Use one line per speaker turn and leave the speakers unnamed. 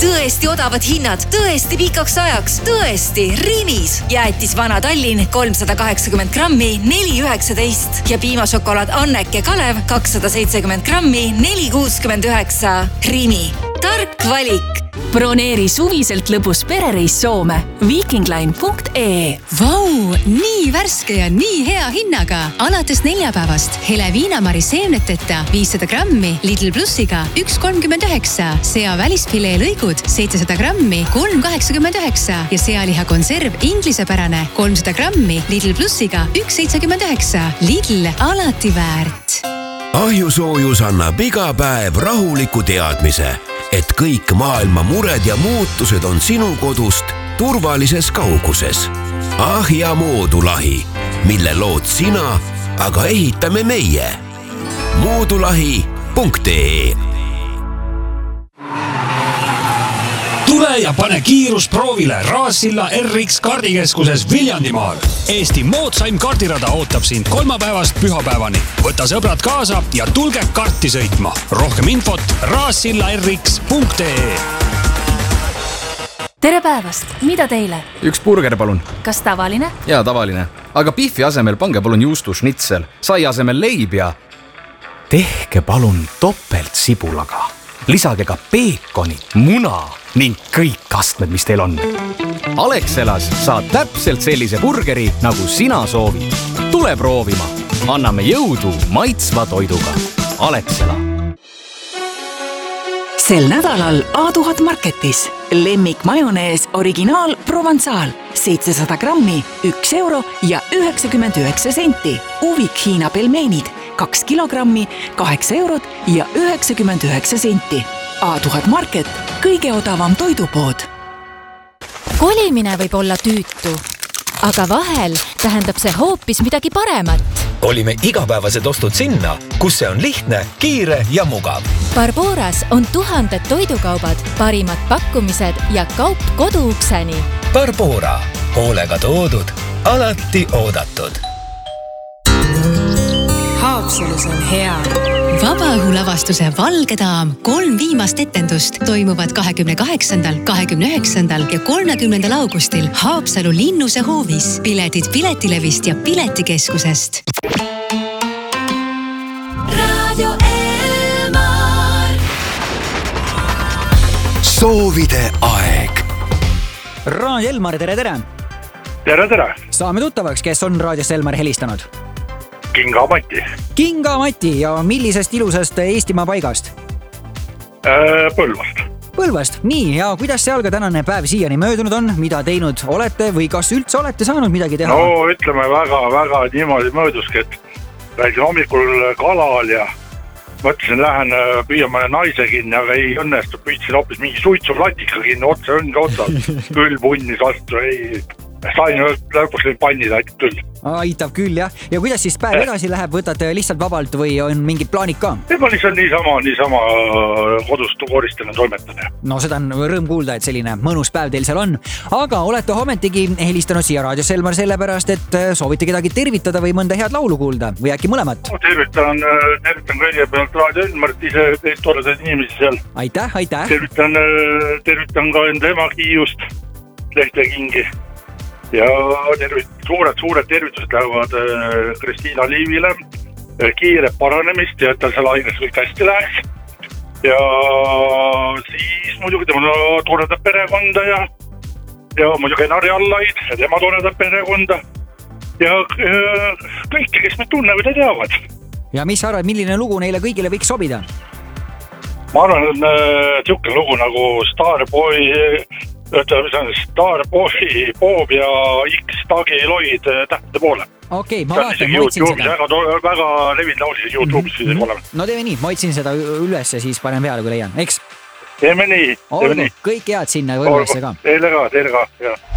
tõesti odavad hinnad, tõesti pikaks ajaks, tõesti Rimis. Jäätis Vana Tallinn 380 grammi 4,19 ja piimašokolaad Anneke Kalev 270 grammi 4,69. Rimi. Tark valik.
Broneeri suviselt lõbus perereis Soome. Vikingline.ee.
Vau, nii värske ja nii hea hinnaga. Alates neljapäevast hele viinamari seemneteta 500 grammi Lidl Plussiga 1,39. Sea välisfilee lõigud 700 grammi 3,89 ja sealiha konserv inglisepärane 300 grammi Lidl Plussiga 1,79. Lidl alati väärt.
Ahjusoojus annab iga päev rahuliku teadmise, et kõik maailma mured ja muutused on sinu kodust turvalises kauguses. Ahja Moodulahi, mille lood sina, aga ehitame meie. Moodulahi.ee.
Tule ja pane kiirus proovile Raassilla RX kaardikeskuses Viljandimaal. Eesti moodsaim kaardirada ootab sind kolmapäevast pühapäevani. Võta sõbrad kaasa ja tulge karti sõitma. Rohkem infot raassillarx.ee.
Tere päevast, mida teile?
Üks burger, palun.
Kas tavaline?
Jaa, tavaline. Aga pihvi asemel pange palun juustu schnitzel, sai asemel leib ja tehke palun topelt sibulaga. Lisage ka peekoni, muna ning kõik kastmed, mis teil on. Alexelas saad täpselt sellise burgeri, nagu sina soovid. Tule proovima. Anname jõudu maitsva toiduga. Alexela.
Sel nädalal A1000 Marketis lemmik majonees originaal Provençal 700 grammi 1 euro ja 99 senti. Uvik Hiina pelmeenid 2 kilogrammi 8 eurot ja 99 senti. A1000 Market, kõige odavam toidupood.
Kolimine võib olla tüütu, aga vahel tähendab see hoopis midagi paremat.
Kolime igapäevased ostud sinna, kus see on lihtne, kiire ja mugav.
Barboras on 1000 toidukaubad, parimad pakkumised ja kaup koduukseni.
Barbora. Hoolega toodud, alati oodatud.
Haapsalus on hea. Vabaõhulavastuse Valge daam 3 viimast etendust toimuvad 28., 29. ja 30. augustil Haapsalu Linnuse hoovis. Piletid Piletilevist ja Piletikeskusest.
Radio Elmar.
Soovide aeg.
Raadio Elmar, tere!
Tere!
Saame tuttavaks, kes on raadios Elmar helistanud?
Kinga
Mati ja millisest ilusast Eestimaa paigast? Põlvast, nii, ja kuidas seal ka tänane päev siiani möödunud on? Mida teinud olete või kas üldse olete saanud midagi teha?
No ütleme väga niimoodi mööduski, et räägin hommikul kalal ja mõtlesin, lähen püüan mõne naise kinni, aga ei õnnestu, püüdsin hoopis mingi suitsulatika kinni, otsas, küll punnis vastu, sain lõpuks neid pannid aitab küll.
Aitab küll, jah. Ja kuidas siis päev edasi läheb, võtate lihtsalt vabalt või on mingid plaanid ka?
Ma lihtsalt niisama kodust koristan ja toimetan.
No seda on rõõm kuulda, et selline mõnus päev teil seal on. Aga olete hometigi helistanud siia raadios Elmar sellepärast, et soovite kedagi tervitada või mõnda head laulu kuulda või äkki mõlemat?
Tervitan kõigepealt raadio Elmarit, ise teist toredaid inimesi seal.
Aitäh!
Tervitan ka enda ema Kiiust, Lehte Kingi. Ja suured tervitused lähevad Kristiina Liivile, kiiret paranemist ja et tal seal aines kõik hästi läheks. Ja siis muidugi tema toredab perekonda ja muidugi Nari Allaid ja tema toredab perekonda ja kõiki, kes me tunnevad ja teavad.
Ja mis arvad, milline lugu neile kõigile võiks sobida?
Ma arvan, et niisugune lugu nagu Starboy, Bob ja X-Tagi Loid tähtede poole.
Okei, ma vaatan, ma otsin seda.
Väga levinud laulis YouTube'is olema.
No teeme nii, ma otsin seda üles ja siis panen peale, kui leian, eks?
Teeme nii.
Olgu, kõik head sinna võimalisse ka.
Teile ka, ja.